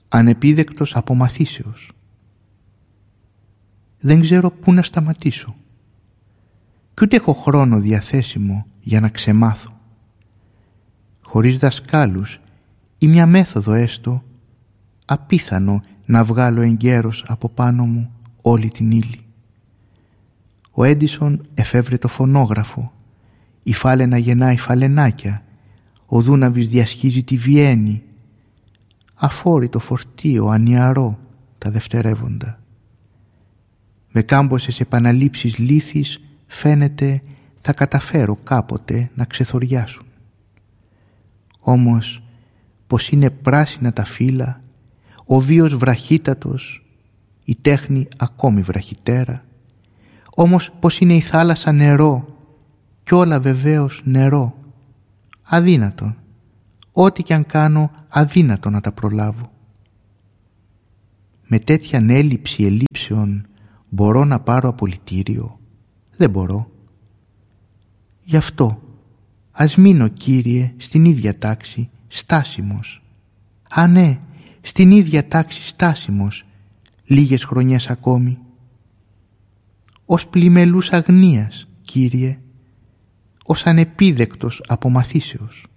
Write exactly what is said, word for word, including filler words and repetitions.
ανεπίδεκτος από μαθήσεως. Δεν ξέρω πού να σταματήσω. Κι ούτε έχω χρόνο διαθέσιμο για να ξεμάθω. Χωρίς δασκάλους ή μια μέθοδο έστω, απίθανο να βγάλω εγκαίρως από πάνω μου όλη την ύλη. Ο Έντισον εφεύρε το φωνόγραφο, η φάλαινα γεννάει φαλενάκια, ο Δούναβης διασχίζει τη Βιέννη, αφόρητο φορτίο, ανιαρό τα δευτερεύοντα. Με κάμποσες επαναλήψεις λύθης φαίνεται θα καταφέρω κάποτε να ξεθοριάσουν. Όμως πως είναι πράσινα τα φύλλα, ο βίος βραχύτατος, η τέχνη ακόμη βραχυτέρα, όμως πως είναι η θάλασσα νερό κι όλα βεβαίως νερό, αδύνατον, ό,τι κι αν κάνω αδύνατο να τα προλάβω. Με τέτοιαν έλλειψη ελλείψεων μπορώ να πάρω απολυτήριο? Δεν μπορώ. Γι' αυτό ας μείνω, Κύριε, στην ίδια τάξη στάσιμος. Α, ναι, στην ίδια τάξη στάσιμος λίγες χρονιές ακόμη. Ως πλημελούς αγνίας, Κύριε, ως ανεπίδεκτος από μαθήσεως.